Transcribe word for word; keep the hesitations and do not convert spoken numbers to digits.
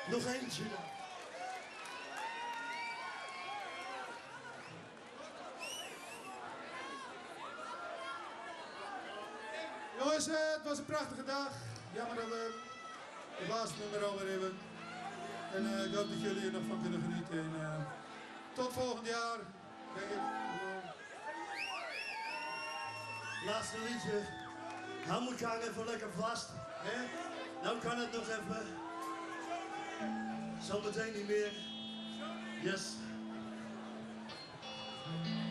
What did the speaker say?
Nog eentje. Jongens, uh, het was een prachtige dag. Jammer dat we het laatste nummer alweer hebben. En uh, ik hoop dat jullie er nog van kunnen genieten. En, uh, tot volgend jaar, denk ik. Laatste liedje. Hou elkaar even lekker vast. Hè? Nou kan het nog even. Zometeen niet meer. Yes.